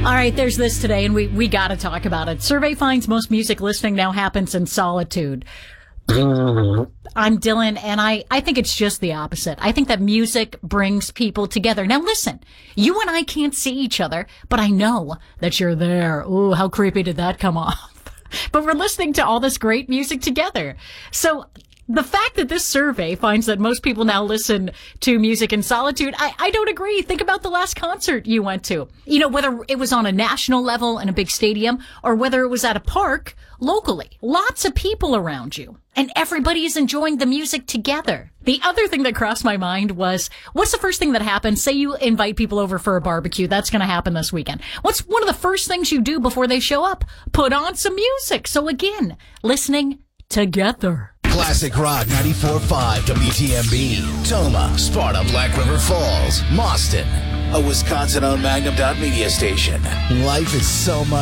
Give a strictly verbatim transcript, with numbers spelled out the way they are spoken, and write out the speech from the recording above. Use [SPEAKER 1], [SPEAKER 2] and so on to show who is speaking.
[SPEAKER 1] All right, there's this today, and we, we got to talk about it. Survey finds most music listening now happens in solitude. I'm Dylan, and I, I think it's just the opposite. I think that music brings people together. Now listen, you and I can't see each other, but I know that you're there. Ooh, how creepy did that come off? But we're listening to all this great music together. So the fact that this survey finds that most people now listen to music in solitude, I, I don't agree. Think about the last concert you went to. You know, whether it was on a national level in a big stadium or whether it was at a park locally. Lots of people around you. And everybody is enjoying the music together. The other thing that crossed my mind was, what's the first thing that happens? Say you invite people over for a barbecue. That's going to happen this weekend. What's one of the first things you do before they show up? Put on some music. So again, listening together.
[SPEAKER 2] Classic Rock ninety-four point five W T M B, Toma, Sparta, Black River Falls, Mauston, a Wisconsin-owned Magnum dot media station. Life is so much